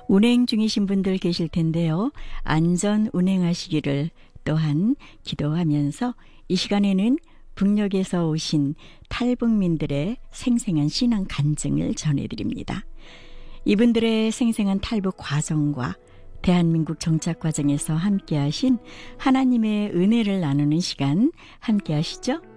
운행 중이신 분들 계실 텐데요. 안전 운행하시기를 또한 기도하면서 이 시간에는 북녘에서 오신 탈북민들의 생생한 신앙 간증을 전해드립니다. 이분들의 생생한 탈북 과정과 대한민국 정착 과정에서 함께하신 하나님의 은혜를 나누는 시간 함께하시죠?